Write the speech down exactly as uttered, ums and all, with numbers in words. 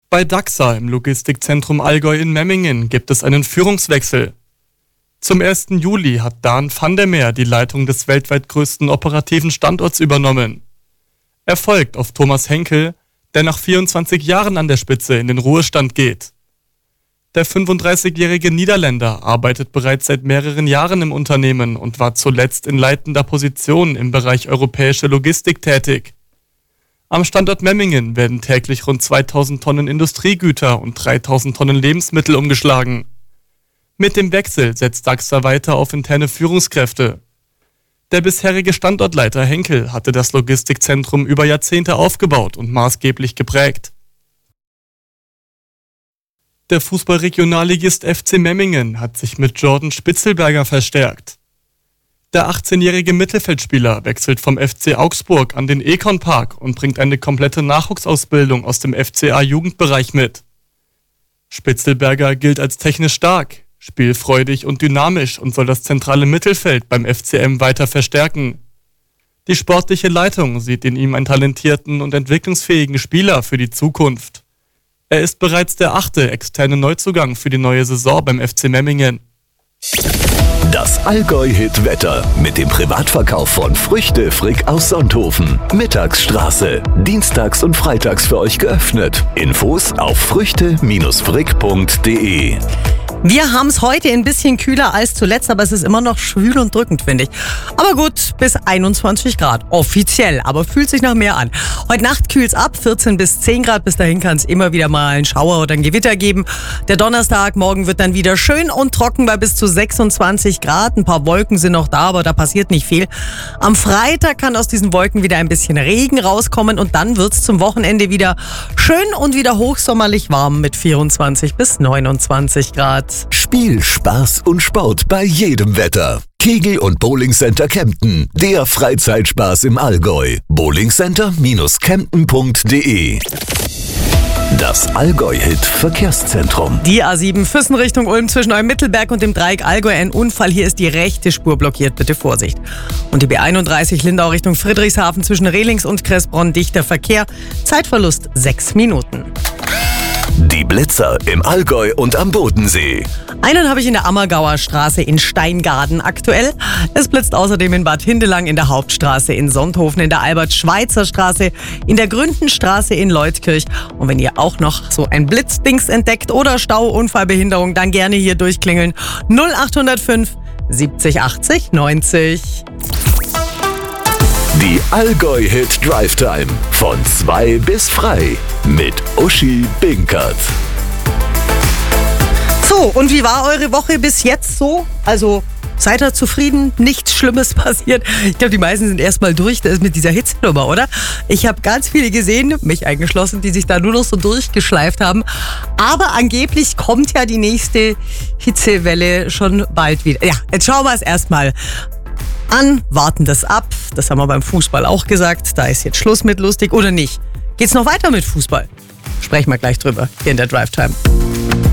Bei Dachsa im Logistikzentrum Allgäu in Memmingen gibt es einen Führungswechsel. Zum ersten Juli hat Dan van der Meer die Leitung des weltweit größten operativen Standorts übernommen. Er folgt auf Thomas Henkel, der nach vierundzwanzig Jahren an der Spitze in den Ruhestand geht. Der fünfunddreißigjährige Niederländer arbeitet bereits seit mehreren Jahren im Unternehmen und war zuletzt in leitender Position im Bereich europäische Logistik tätig. Am Standort Memmingen werden täglich rund zweitausend Tonnen Industriegüter und dreitausend Tonnen Lebensmittel umgeschlagen. Mit dem Wechsel setzt Dachsa weiter auf interne Führungskräfte. Der bisherige Standortleiter Henkel hatte das Logistikzentrum über Jahrzehnte aufgebaut und maßgeblich geprägt. Der Fußballregionalligist F C Memmingen hat sich mit Jordan Spitzelberger verstärkt. Der achtzehnjährige Mittelfeldspieler wechselt vom F C Augsburg an den Econ Park und bringt eine komplette Nachwuchsausbildung aus dem F C A-Jugendbereich mit. Spitzelberger gilt als technisch stark, spielfreudig und dynamisch und soll das zentrale Mittelfeld beim F C M weiter verstärken. Die sportliche Leitung sieht in ihm einen talentierten und entwicklungsfähigen Spieler für die Zukunft. Er ist bereits der achte externe Neuzugang für die neue Saison beim F C Memmingen. Das Allgäu-Hit-Wetter mit dem Privatverkauf von Früchte Frick aus Sonthofen. Mittagsstraße. Dienstags und freitags für euch geöffnet. Infos auf früchte frick punkt de. Wir haben es heute ein bisschen kühler als zuletzt, aber es ist immer noch schwül und drückend, finde ich. Aber gut, bis einundzwanzig Grad. Offiziell, aber fühlt sich noch mehr an. Heute Nacht kühlt es ab, vierzehn bis zehn Grad. Bis dahin kann es immer wieder mal einen Schauer oder ein Gewitter geben. Der Donnerstag, morgen wird dann wieder schön und trocken bei bis zu sechsundzwanzig Grad. Ein paar Wolken sind noch da, aber da passiert nicht viel. Am Freitag kann aus diesen Wolken wieder ein bisschen Regen rauskommen und dann wird es zum Wochenende wieder schön und wieder hochsommerlich warm mit vierundzwanzig bis neunundzwanzig Grad. Spiel, Spaß und Sport bei jedem Wetter. Kegel- und Bowlingcenter Kempten, der Freizeitspaß im Allgäu. bowlingcenter Kempten punkt de. Das Allgäu-Hit-Verkehrszentrum. Die A sieben Füssen Richtung Ulm zwischen Neumittelberg und dem Dreieck Allgäu. Ein Unfall. Hier ist die rechte Spur blockiert. Bitte Vorsicht. Und die B einunddreißig Lindau Richtung Friedrichshafen zwischen Rehlings und Kressbronn. Dichter Verkehr. Zeitverlust sechs Minuten. Die Blitzer im Allgäu und am Bodensee. Einen habe ich in der Ammergauer Straße in Steingaden aktuell. Es blitzt außerdem in Bad Hindelang, in der Hauptstraße in Sonthofen, in der Albert-Schweitzer Straße, in der Gründenstraße in Leutkirch. Und wenn ihr auch noch so ein Blitzdings entdeckt oder Stau, Unfallbehinderung, dann gerne hier durchklingeln. null acht null fünf siebzig achtzig neunzig. Die Allgäu-Hit Drive Time von zwei bis frei mit Uschi Binkert. So, und wie war eure Woche bis jetzt so? Also, seid ihr zufrieden? Nichts Schlimmes passiert? Ich glaube, die meisten sind erstmal durch mit dieser Hitzenummer, oder? Ich habe ganz viele gesehen, mich eingeschlossen, die sich da nur noch so durchgeschleift haben. Aber angeblich kommt ja die nächste Hitzewelle schon bald wieder. Ja, jetzt schauen wir es erstmal an, warten das ab. Das haben wir beim Fußball auch gesagt. Da ist jetzt Schluss mit lustig oder nicht. Geht's noch weiter mit Fußball? Sprechen wir gleich drüber hier in der Drive Time.